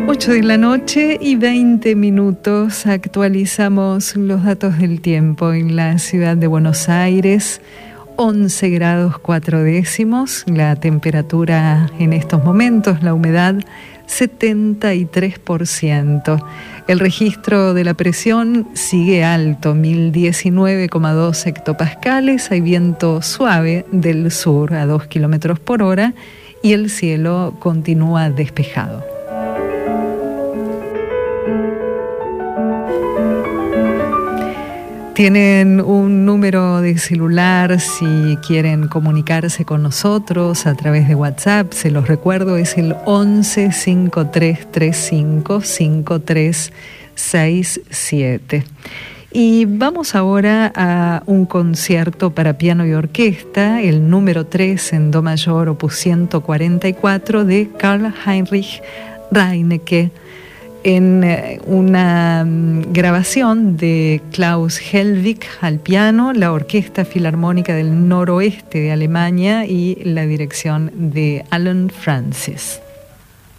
8 de la noche y 20 minutos. Actualizamos los datos del tiempo en la ciudad de Buenos Aires. 11 grados 4 décimos. La temperatura en estos momentos, la humedad 73%. El registro de la presión sigue alto, 1019,2 hectopascales. Hay viento suave del sur a 2 kilómetros por hora y el cielo continúa despejado. Tienen un número de celular si quieren comunicarse con nosotros a través de WhatsApp. Se los recuerdo, es el 11 5335 5367. Y vamos ahora a un concierto para piano y orquesta, el número 3 en Do mayor, opus 144, de Karl Heinrich Reinecke, en una grabación de Klaus Helwig al piano, la Orquesta Filarmónica del Noroeste de Alemania y la dirección de Alan Francis.